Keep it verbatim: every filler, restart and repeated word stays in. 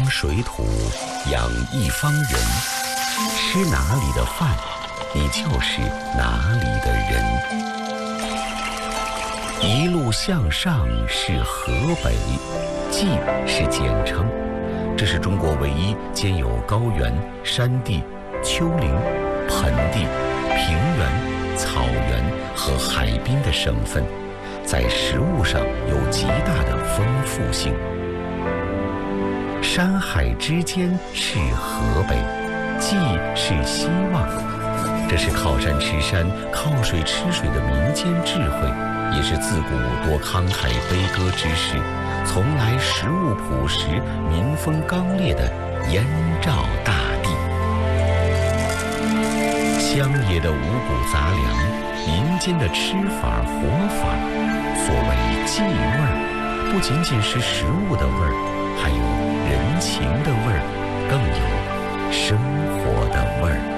水土养一方人，吃哪里的饭，你就是哪里的人。一路向上是河北，冀是简称，这是中国唯一兼有高原、山地、丘陵、盆地、平原、草原和海滨的省份，在食物上有极大的丰富性。山海之间是河北，冀是希望，这是靠山吃山、靠水吃水的民间智慧，也是自古多慷慨悲歌之士，从来食物朴实、民风刚烈的燕赵大地。乡野的五谷杂粮，民间的吃法活法，所谓祭味儿，不仅仅是食物的味儿，还有人情的味儿，更有生活的味儿。